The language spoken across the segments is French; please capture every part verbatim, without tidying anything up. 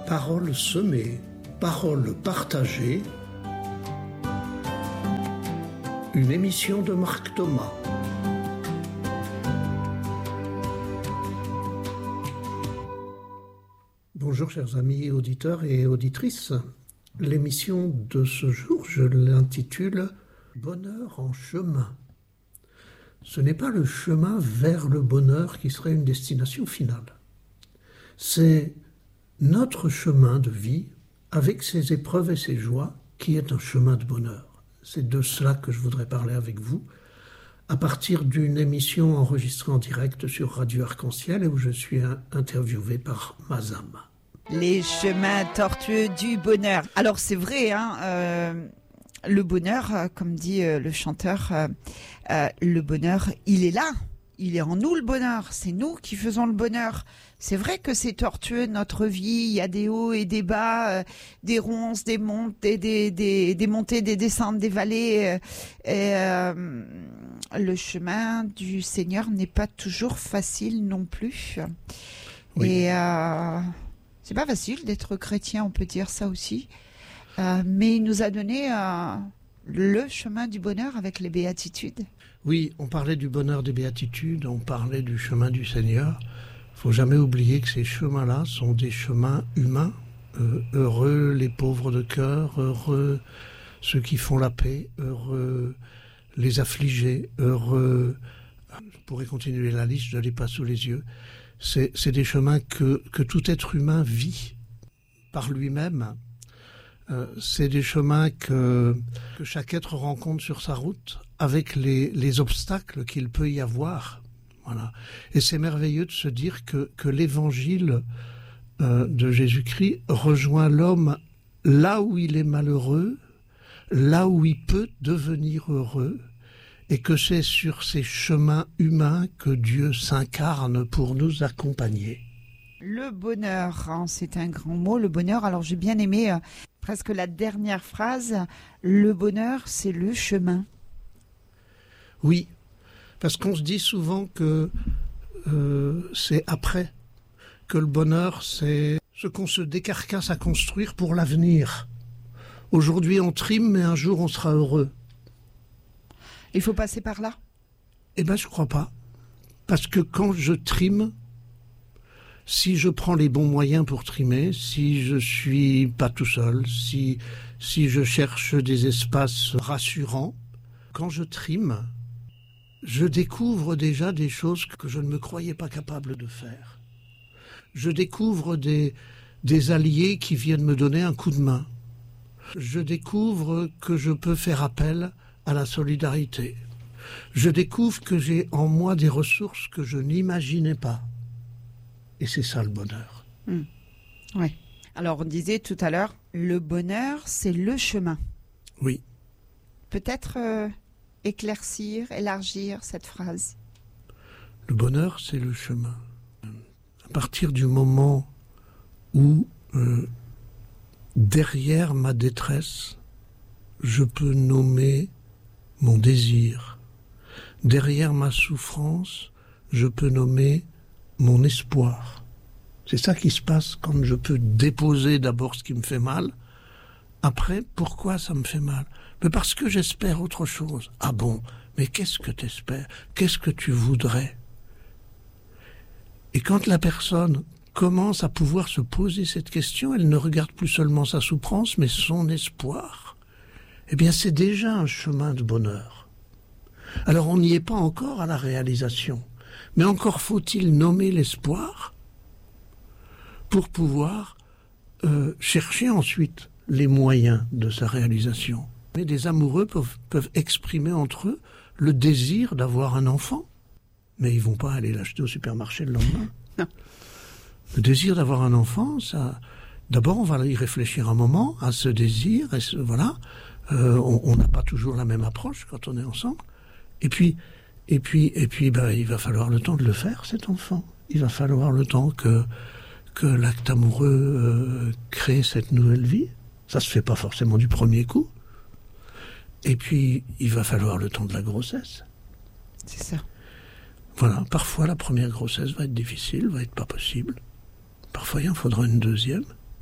Paroles semées, paroles partagées. Une émission de Marc Thomas. Bonjour chers amis auditeurs et auditrices. L'émission de ce jour, je l'intitule « Bonheur en chemin ». Ce n'est pas le chemin vers le bonheur qui serait une destination finale. C'est notre chemin de vie, avec ses épreuves et ses joies, qui est un chemin de bonheur. C'est de cela que je voudrais parler avec vous, à partir d'une émission enregistrée en direct sur Radio Arc-en-Ciel et où je suis interviewé par Mazam. Les chemins tortueux du bonheur. Alors c'est vrai, hein, euh, le bonheur, euh, comme dit euh, le chanteur, euh, euh, le bonheur, il est là. Il est en nous le bonheur. C'est nous qui faisons le bonheur. C'est vrai que c'est tortueux notre vie. Il y a des hauts et des bas, euh, des ronces, des montes, des, des, des, des montées, des descentes, des vallées. Euh, et euh, le chemin du Seigneur n'est pas toujours facile non plus. Oui. Et euh, c'est pas facile d'être chrétien, on peut dire ça aussi. Euh, mais il nous a donné euh, le chemin du bonheur avec les béatitudes. Oui, on parlait du bonheur des béatitudes, on parlait du chemin du Seigneur. Il ne faut jamais oublier que ces chemins-là sont des chemins humains. Euh, heureux les pauvres de cœur, heureux ceux qui font la paix, heureux les affligés, heureux... Je pourrais continuer la liste, je ne l'ai pas sous les yeux. C'est, c'est des chemins que, que tout être humain vit par lui-même. Euh, c'est des chemins que, que chaque être rencontre sur sa route avec les, les obstacles qu'il peut y avoir. Voilà. Et c'est merveilleux de se dire que, que l'évangile euh, de Jésus-Christ rejoint l'homme là où il est malheureux, là où il peut devenir heureux, et que c'est sur ces chemins humains que Dieu s'incarne pour nous accompagner. Le bonheur, hein, c'est un grand mot, le bonheur. Alors j'ai bien aimé euh, presque la dernière phrase, le bonheur, c'est le chemin. Oui, parce qu'on se dit souvent que euh, c'est après, que le bonheur, c'est ce qu'on se décarcasse à construire pour l'avenir. Aujourd'hui, on trime, mais un jour, on sera heureux. Il faut passer par là ? Eh bien, je crois pas. Parce que quand je trime, si je prends les bons moyens pour trimer, si je suis pas tout seul, si, si je cherche des espaces rassurants, quand je trime, je découvre déjà des choses que je ne me croyais pas capable de faire. Je découvre des, des alliés qui viennent me donner un coup de main. Je découvre que je peux faire appel à la solidarité. Je découvre que j'ai en moi des ressources que je n'imaginais pas. Et c'est ça le bonheur. Mmh. Oui. Alors on disait tout à l'heure, le bonheur, c'est le chemin. Oui. Peut-être euh, éclaircir, élargir cette phrase. Le bonheur, c'est le chemin. À partir du moment où, euh, derrière ma détresse, je peux nommer mon désir. Derrière ma souffrance, je peux nommer mon espoir. C'est ça qui se passe quand je peux déposer d'abord ce qui me fait mal. Après, pourquoi ça me fait mal ? Mais parce que j'espère autre chose. Ah bon, mais qu'est-ce que tu espères ? Qu'est-ce que tu voudrais ? Et quand la personne commence à pouvoir se poser cette question, elle ne regarde plus seulement sa souffrance, mais son espoir. Eh bien, c'est déjà un chemin de bonheur. Alors, on n'y est pas encore à la réalisation. Mais encore faut-il nommer l'espoir pour pouvoir euh, chercher ensuite les moyens de sa réalisation. Mais des amoureux peuvent, peuvent exprimer entre eux le désir d'avoir un enfant. Mais ils ne vont pas aller l'acheter au supermarché le lendemain. Non. Le désir d'avoir un enfant, ça, d'abord on va y réfléchir un moment à ce désir. Et ce, voilà, euh, on n'a pas toujours la même approche quand on est ensemble. Et puis... Et puis, et puis ben, il va falloir le temps de le faire, cet enfant. Il va falloir le temps que, que l'acte amoureux euh, crée cette nouvelle vie. Ça se fait pas forcément du premier coup. Et puis, il va falloir le temps de la grossesse. C'est ça. Voilà, parfois la première grossesse va être difficile, va être pas possible. Parfois, il en faudra une deuxième.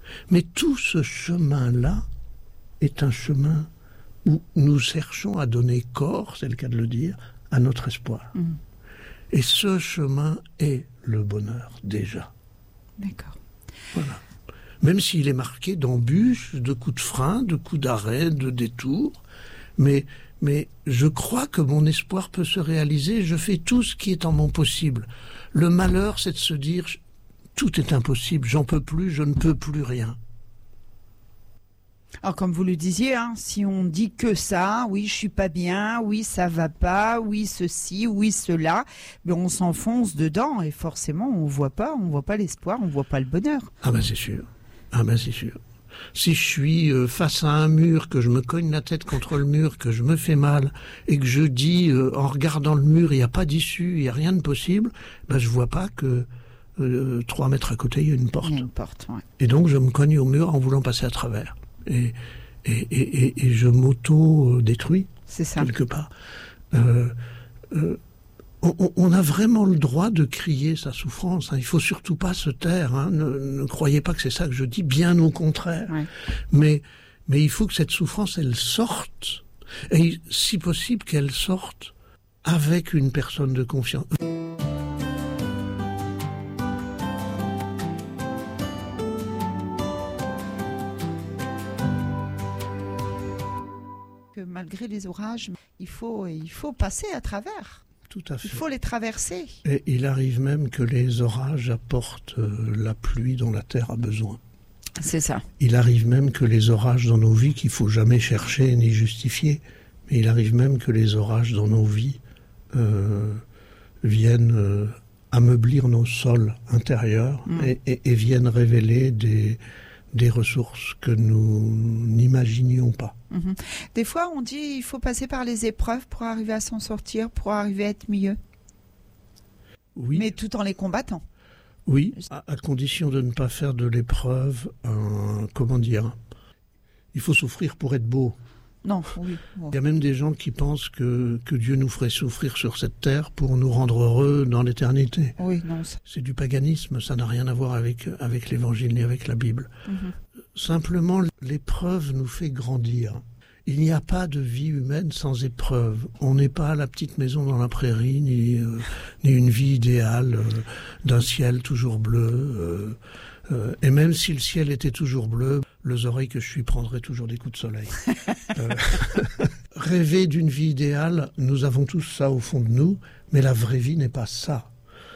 Mais tout ce chemin-là est un chemin où nous cherchons à donner corps, c'est le cas de le dire, à notre espoir. Mmh. Et ce chemin est le bonheur, déjà. D'accord. Voilà. Même s'il est marqué d'embûches, de coups de frein, de coups d'arrêt, de détours, mais, mais je crois que mon espoir peut se réaliser, je fais tout ce qui est en mon possible. Le malheur, c'est de se dire, tout est impossible, j'en peux plus, je ne peux plus rien. Alors, comme vous le disiez, hein, si on dit que ça, oui, je suis pas bien, oui, ça va pas, oui, ceci, oui, cela, mais on s'enfonce dedans et forcément, on voit pas, on voit pas l'espoir, on voit pas le bonheur. Ah ben c'est sûr, ah ben c'est sûr. Si je suis euh, face à un mur, que je me cogne la tête contre le mur, que je me fais mal, et que je dis, euh, en regardant le mur, il n'y a pas d'issue, il n'y a rien de possible, ben je vois pas que euh, trois mètres à côté, il y a une porte. Il y a une porte, ouais. Et donc, je me cogne au mur en voulant passer à travers. Et, et, et, et, et je m'auto-détruis, c'est ça. Quelque part. Euh, euh, on, on a vraiment le droit de crier sa souffrance. Hein. Il faut surtout pas se taire. Hein. Ne, ne croyez pas que c'est ça que je dis, bien au contraire. Ouais. Mais, mais il faut que cette souffrance, elle sorte. Et si possible, qu'elle sorte avec une personne de confiance. Que malgré les orages, il faut, il faut passer à travers. Tout à fait. Il faut les traverser. Et il arrive même que les orages apportent euh, la pluie dont la terre a besoin. C'est ça. Il arrive même que les orages dans nos vies, qu'il ne faut jamais chercher ni justifier, mais il arrive même que les orages dans nos vies euh, viennent euh, ameublir nos sols intérieurs mmh. et, et, et viennent révéler des, des ressources que nous n'imaginions pas. Mmh. Des fois, on dit qu'il faut passer par les épreuves pour arriver à s'en sortir, pour arriver à être mieux. Oui. Mais tout en les combattant. Oui, à, à condition de ne pas faire de l'épreuve un... Comment dire ? Il faut souffrir pour être beau. Non, oui. Bon. Il y a même des gens qui pensent que, que Dieu nous ferait souffrir sur cette terre pour nous rendre heureux dans l'éternité. Oui, non. Ça... C'est du paganisme, ça n'a rien à voir avec, avec l'Évangile ni avec la Bible. Mm-hmm. Simplement, l'épreuve nous fait grandir. Il n'y a pas de vie humaine sans épreuve. On n'est pas la petite maison dans la prairie, ni, euh, ni une vie idéale euh, d'un ciel toujours bleu. Euh, euh, et même si le ciel était toujours bleu, les oreilles que je suis prendraient toujours des coups de soleil. euh, rêver d'une vie idéale, nous avons tous ça au fond de nous, mais la vraie vie n'est pas ça.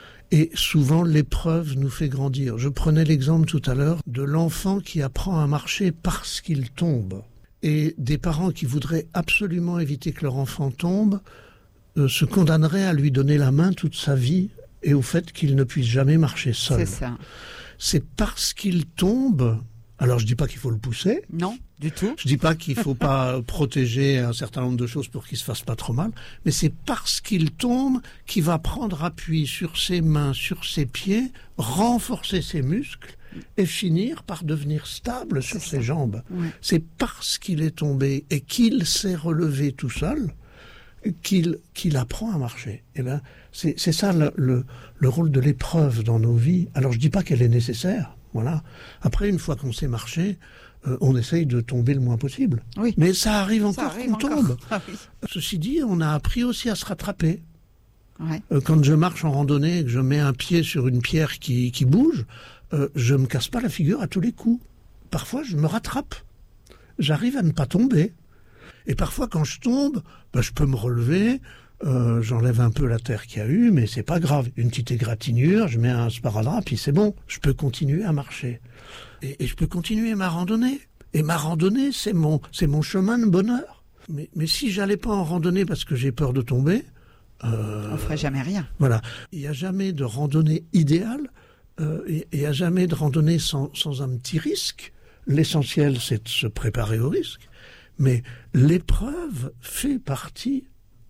Et souvent, l'épreuve nous fait grandir. Je prenais l'exemple tout à l'heure de l'enfant qui apprend à marcher parce qu'il tombe. Et des parents qui voudraient absolument éviter que leur enfant tombe euh, se condamneraient à lui donner la main toute sa vie et au fait qu'il ne puisse jamais marcher seul. C'est ça. C'est parce qu'il tombe... Alors, je dis pas qu'il faut le pousser. Non, du tout. Je dis pas qu'il faut pas protéger un certain nombre de choses pour qu'il se fasse pas trop mal. Mais c'est parce qu'il tombe qu'il va prendre appui sur ses mains, sur ses pieds, renforcer ses muscles et finir par devenir stable sur ses jambes. Oui. C'est parce qu'il est tombé et qu'il s'est relevé tout seul qu'il, qu'il apprend à marcher. Et ben, c'est, c'est ça le, le, le rôle de l'épreuve dans nos vies. Alors, je dis pas qu'elle est nécessaire. Voilà. Après, une fois qu'on sait marcher, euh, on essaye de tomber le moins possible. Oui. Mais ça arrive encore ça arrive qu'on encore. tombe. Ah oui. Ceci dit, on a appris aussi à se rattraper. Ouais. Euh, quand je marche en randonnée et que je mets un pied sur une pierre qui, qui bouge, euh, je me casse pas la figure à tous les coups. Parfois, je me rattrape. J'arrive à ne pas tomber. Et parfois, quand je tombe, ben, je peux me relever. Euh, j'enlève un peu la terre qu'il y a eu, mais c'est pas grave. Une petite égratignure, je mets un sparadrap, puis c'est bon. Je peux continuer à marcher. Et, et je peux continuer ma randonnée. Et ma randonnée, c'est mon, c'est mon chemin de bonheur. Mais, mais si j'allais pas en randonnée parce que j'ai peur de tomber... Euh, on ferait jamais rien. Voilà. Il n'y a jamais de randonnée idéale. Euh, et il n'y a jamais de randonnée sans, sans un petit risque. L'essentiel, c'est de se préparer au risque. Mais l'épreuve fait partie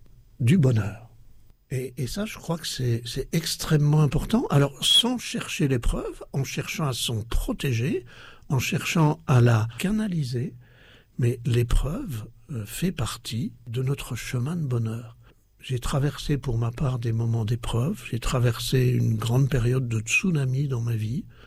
du bonheur. Et, et ça, je crois que c'est, c'est extrêmement important. Alors, sans chercher l'épreuve, en cherchant à s'en protéger, en cherchant à la canaliser, mais l'épreuve euh, fait partie de notre chemin de bonheur. J'ai traversé pour ma part des moments d'épreuve, j'ai traversé une grande période de tsunami dans ma vie,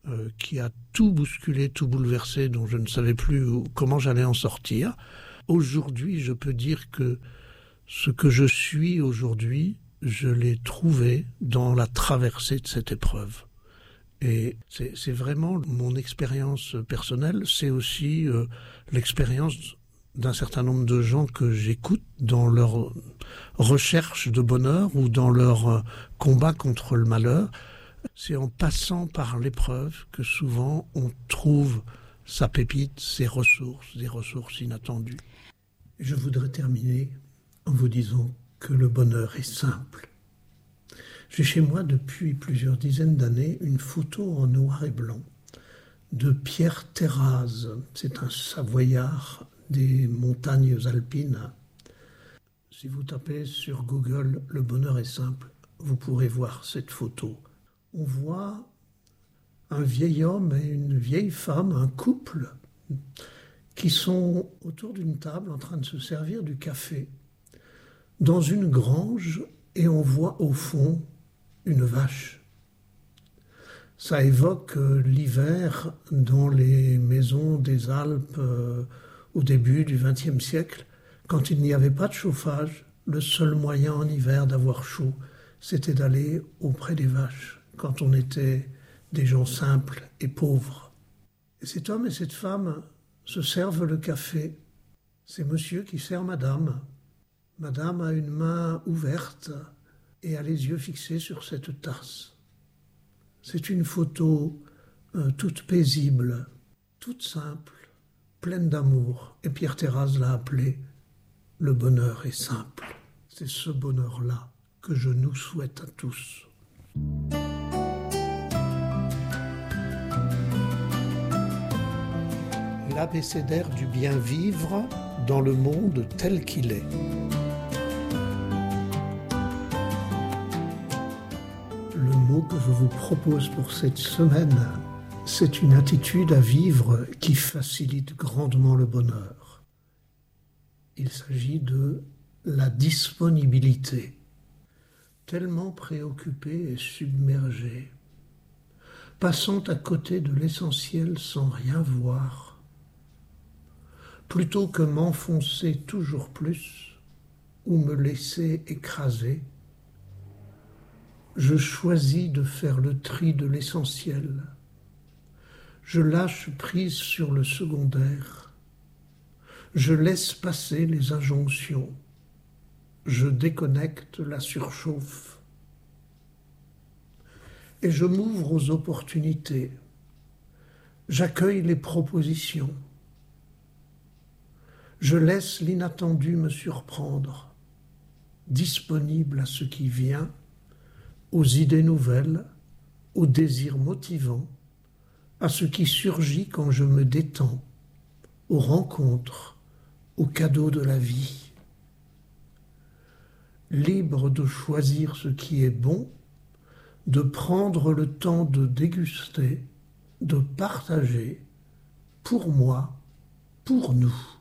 euh, qui a tout bousculé, tout bouleversé, dont je ne savais plus où, comment j'allais en sortir. Aujourd'hui, je peux dire que ce que je suis aujourd'hui, je l'ai trouvé dans la traversée de cette épreuve. Et c'est, c'est vraiment mon expérience personnelle, c'est aussi euh, l'expérience d'un certain nombre de gens que j'écoute dans leur recherche de bonheur ou dans leur euh, combat contre le malheur. C'est en passant par l'épreuve que souvent on trouve sa pépite, ses ressources, des ressources inattendues. Je voudrais terminer en vous disant que le bonheur est simple. J'ai chez moi depuis plusieurs dizaines d'années une photo en noir et blanc de Pierre Terraz. C'est un Savoyard des montagnes alpines. Si vous tapez sur Google « Le bonheur est simple », vous pourrez voir cette photo. On voit un vieil homme et une vieille femme, un couple, qui sont autour d'une table en train de se servir du café dans une grange, et on voit au fond une vache. Ça évoque euh, l'hiver dans les maisons des Alpes euh, au début du vingtième siècle, quand il n'y avait pas de chauffage. Le seul moyen en hiver d'avoir chaud, c'était d'aller auprès des vaches, quand on était des gens simples et pauvres. Et cet homme et cette femme se servent le café. C'est monsieur qui sert madame. Madame a une main ouverte et a les yeux fixés sur cette tasse. C'est une photo euh, toute paisible, toute simple, pleine d'amour. Et Pierre Terraz l'a appelée « Le bonheur est simple ». C'est ce bonheur-là que je nous souhaite à tous. L'abécédaire du bien vivre dans le monde tel qu'il est. Le mot que je vous propose pour cette semaine, c'est une attitude à vivre qui facilite grandement le bonheur. Il s'agit de la disponibilité. Tellement préoccupé et submergé, passant à côté de l'essentiel sans rien voir, plutôt que m'enfoncer toujours plus ou me laisser écraser, je choisis de faire le tri de l'essentiel. Je lâche prise sur le secondaire. Je laisse passer les injonctions. Je déconnecte la surchauffe. Et je m'ouvre aux opportunités. J'accueille les propositions. Je laisse l'inattendu me surprendre, disponible à ce qui vient, aux idées nouvelles, aux désirs motivants, à ce qui surgit quand je me détends, aux rencontres, aux cadeaux de la vie. Libre de choisir ce qui est bon, de prendre le temps de déguster, de partager, pour moi, pour nous.